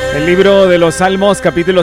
El libro de los Salmos, capítulo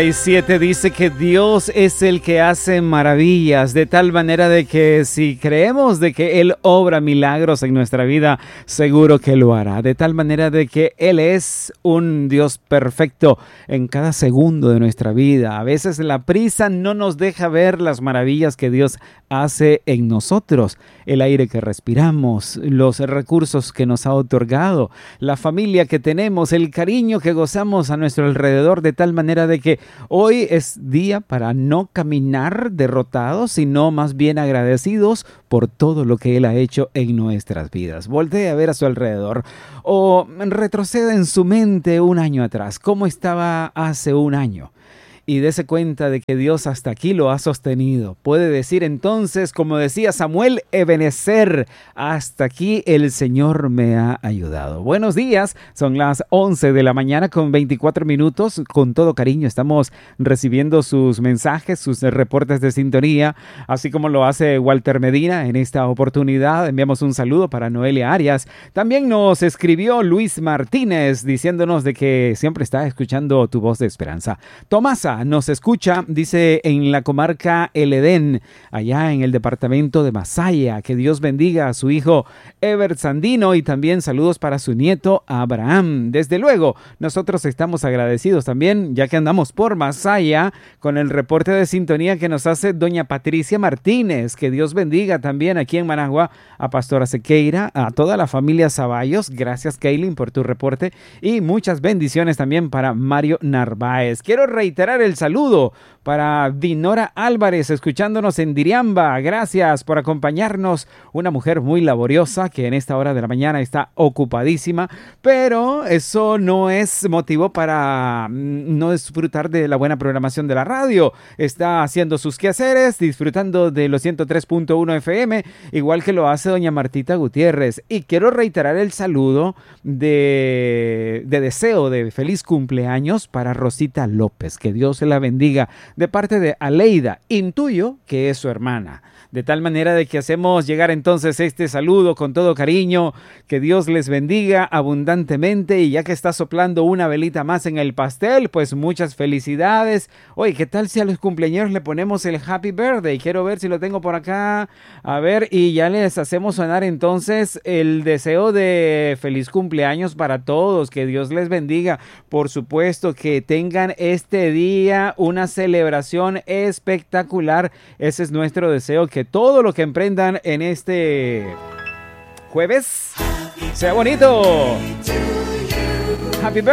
77, dice que Dios es el que hace maravillas, de tal manera de que si creemos de que Él obra milagros en nuestra vida, seguro que lo hará. De tal manera de que Él es un Dios perfecto en cada segundo de nuestra vida. A veces la prisa no nos deja ver las maravillas que Dios hace en nosotros. El aire que respiramos, los recursos que nos ha otorgado, la familia que tenemos, el cariño que gozamos a nuestro alrededor, de tal manera de que hoy es día para no caminar derrotados, sino más bien agradecidos por todo lo que Él ha hecho en nuestras vidas. Voltee a ver a su alrededor o retroceda en su mente un año atrás. ¿Cómo estaba hace un año? Y dése cuenta de que Dios hasta aquí lo ha sostenido. Puede decir entonces, como decía Samuel, Ebenezer, hasta aquí el Señor me ha ayudado. Buenos días, son las 11 de la mañana con 24 minutos. Con todo cariño estamos recibiendo sus mensajes, sus reportes de sintonía, así como lo hace Walter Medina en esta oportunidad. Enviamos un saludo para Noelia Arias. También nos escribió Luis Martínez diciéndonos de que siempre está escuchando tu voz de esperanza. Tomasa nos escucha, dice, en la comarca El Edén, allá en el departamento de Masaya. Que Dios bendiga a su hijo Ever Sandino y también saludos para su nieto Abraham. Desde luego, nosotros estamos agradecidos también, ya que andamos por Masaya, con el reporte de sintonía que nos hace doña Patricia Martínez. Que Dios bendiga también aquí en Managua a Pastora Sequeira, a toda la familia Zavallos. Gracias, Kaylin, por tu reporte y muchas bendiciones también para Mario Narváez. Quiero reiterar el saludo para Dinora Álvarez, escuchándonos en Diriamba. Gracias por acompañarnos. Una mujer muy laboriosa que en esta hora de la mañana está ocupadísima, pero eso no es motivo para no disfrutar de la buena programación de la radio. Está haciendo sus quehaceres, disfrutando de los 103.1 FM, igual que lo hace doña Martita Gutiérrez. Y quiero reiterar el saludo de deseo de feliz cumpleaños para Rosita López. Que Dios se la bendiga, de parte de Aleida. Intuyo que es su hermana. De tal manera de que hacemos llegar entonces este saludo con todo cariño. Que Dios les bendiga abundantemente. Y ya que está soplando una velita más en el pastel, pues muchas felicidades. Oye, ¿qué tal si a los cumpleaños le ponemos el Happy Birthday? Quiero ver si lo tengo por acá. A ver, y ya les hacemos sonar entonces el deseo de feliz cumpleaños para todos. Que Dios les bendiga. Por supuesto, que tengan este día una celebración espectacular. Ese es nuestro deseo, que todo lo que emprendan en este jueves sea bonito. Happy birthday.